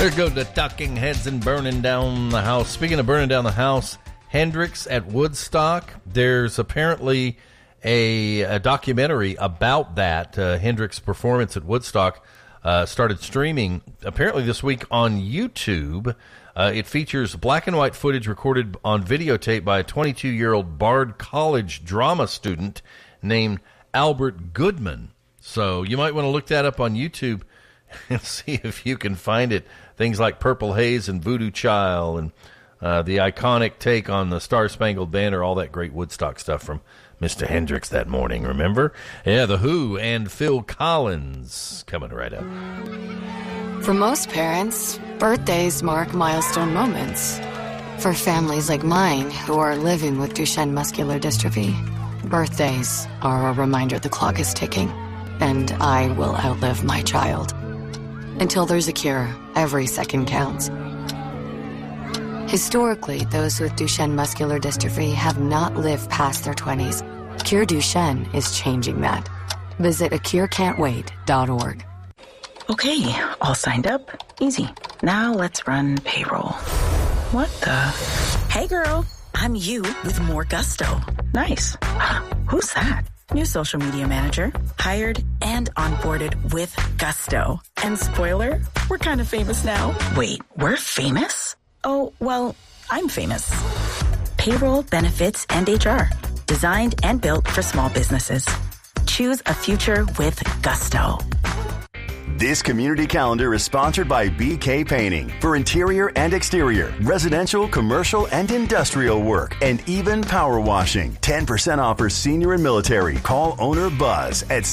There go the talking heads and burning down the house. Speaking of burning down the house, Hendrix at Woodstock. There's apparently a documentary about that. Hendrix performance at Woodstock started streaming apparently this week on YouTube. It features black and white footage recorded on videotape by a 22-year-old Bard College drama student named Albert Goodman. So you might want to look that up on YouTube and see if you can find it. Things like Purple Haze and Voodoo Child and the iconic take on the Star Spangled Banner, all that great Woodstock stuff from Mr. Hendrix that morning, remember? Yeah, The Who and Phil Collins coming right up. For most parents, birthdays mark milestone moments. For families like mine who are living with Duchenne muscular dystrophy, birthdays are a reminder the clock is ticking, and I will outlive my child. Until there's a cure, every second counts. Historically, those with Duchenne muscular dystrophy have not lived past their 20s. Cure Duchenne is changing that. Visit acurecan'twait.org. Okay, all signed up. Easy. Now let's run payroll. What the? Hey girl, I'm you with more gusto. Nice. Who's that? New social media manager. Hired and onboarded with gusto. And spoiler, we're kind of famous now. Wait, we're famous? Oh, well, I'm famous. Payroll, benefits, and HR. Designed and built for small businesses. Choose a future with gusto. This community calendar is sponsored by BK Painting for interior and exterior, residential, commercial, and industrial work, and even power washing. 10% off for senior and military. Call owner Buzz at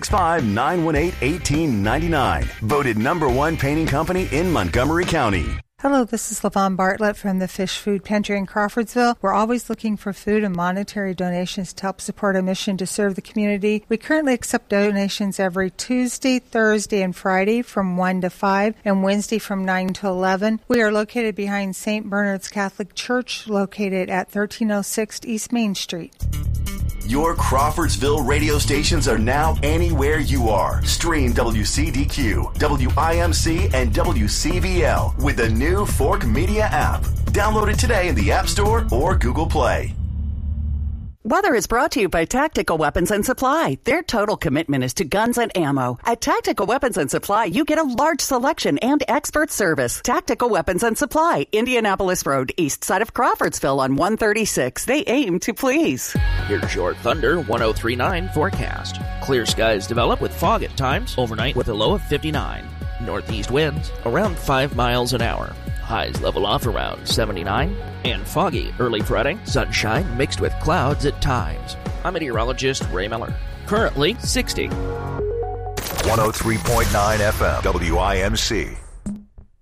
765-918-1899. Voted #1 painting company in Montgomery County. Hello, this is LaVon Bartlett from the Fish Food Pantry in Crawfordsville. We're always looking for food and monetary donations to help support our mission to serve the community. We currently accept donations every Tuesday, Thursday, and Friday from 1 to 5 and Wednesday from 9 to 11. We are located behind St. Bernard's Catholic Church, located at 1306 East Main Street. Your Crawfordsville radio stations are now anywhere you are. Stream WCDQ, WIMC, and WCVL with the new Fork Media app. Download it today in the App Store or Google Play. Weather is brought to you by Tactical Weapons and Supply. Their total commitment is to guns and ammo. At Tactical Weapons and Supply, you get a large selection and expert service. Tactical Weapons and Supply, Indianapolis Road, east side of Crawfordsville on 136. They aim to please. Here's your Thunder 1039 forecast. Clear skies develop with fog at times, overnight with a low of 59. Northeast winds around 5 miles an hour. Highs level off around 79. And foggy early Friday, sunshine mixed with clouds at times. I'm meteorologist Ray Miller. Currently 60. 103.9 FM, WIMC.